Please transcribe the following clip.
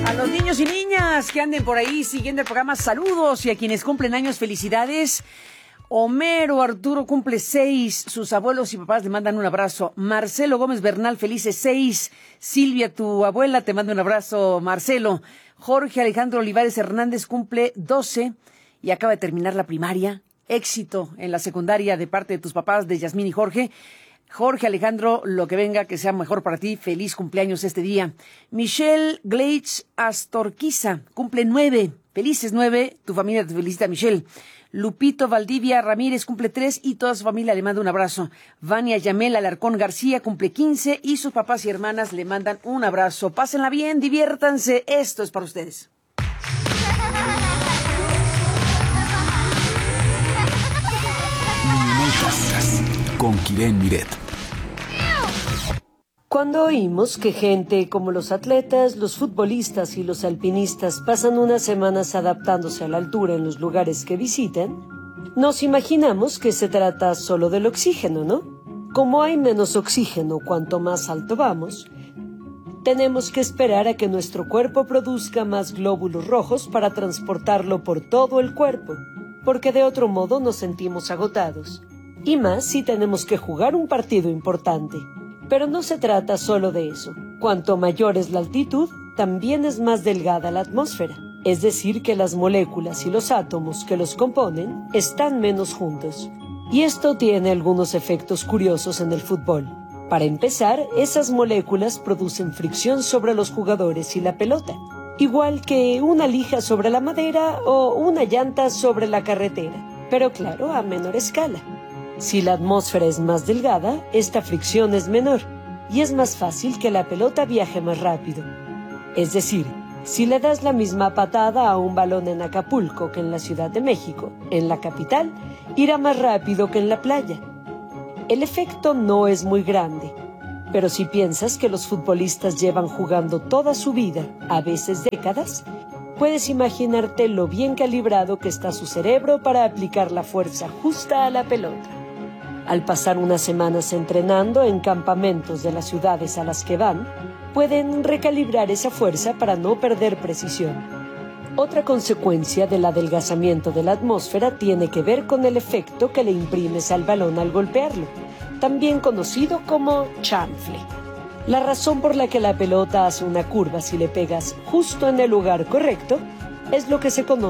A los niños y niñas que anden por ahí siguiendo el programa, saludos, y a quienes cumplen años, felicidades. Homero Arturo cumple 6, sus abuelos y papás le mandan un abrazo. Marcelo Gómez Bernal, felices 6. Silvia, tu abuela, te manda un abrazo, Marcelo. Jorge Alejandro Olivares Hernández cumple 12 y acaba de terminar la primaria. Éxito en la secundaria de parte de tus papás, de Yasmín y Jorge. Jorge Alejandro, lo que venga, que sea mejor para ti. Feliz cumpleaños este día. Michelle Gleitz Astorquiza cumple 9. Felices 9. Tu familia te felicita, Michelle. Lupito Valdivia Ramírez cumple 3 y toda su familia le manda un abrazo. Vania Yamel Alarcón García cumple 15 y sus papás y hermanas le mandan un abrazo. Pásenla bien, diviértanse. Esto es para ustedes. Con Kiren Miret. Cuando oímos que gente como los atletas, los futbolistas y los alpinistas pasan unas semanas adaptándose a la altura en los lugares que visitan, nos imaginamos que se trata solo del oxígeno, ¿no? Como hay menos oxígeno cuanto más alto vamos, tenemos que esperar a que nuestro cuerpo produzca más glóbulos rojos para transportarlo por todo el cuerpo, porque de otro modo nos sentimos agotados. Y más si tenemos que jugar un partido importante. Pero no se trata solo de eso. Cuanto mayor es la altitud, también es más delgada la atmósfera. Es decir, que las moléculas y los átomos que los componen están menos juntos. Y esto tiene algunos efectos curiosos en el fútbol. Para empezar, esas moléculas producen fricción sobre los jugadores y la pelota, igual que una lija sobre la madera o una llanta sobre la carretera, pero claro, a menor escala. Si la atmósfera es más delgada, esta fricción es menor y es más fácil que la pelota viaje más rápido. Es decir, si le das la misma patada a un balón en Acapulco que en la Ciudad de México, en la capital, irá más rápido que en la playa. El efecto no es muy grande, pero si piensas que los futbolistas llevan jugando toda su vida, a veces décadas, puedes imaginarte lo bien calibrado que está su cerebro para aplicar la fuerza justa a la pelota. Al pasar unas semanas entrenando en campamentos de las ciudades a las que van, pueden recalibrar esa fuerza para no perder precisión. Otra consecuencia del adelgazamiento de la atmósfera tiene que ver con el efecto que le imprimes al balón al golpearlo, también conocido como chanfle. La razón por la que la pelota hace una curva si le pegas justo en el lugar correcto es lo que se conoce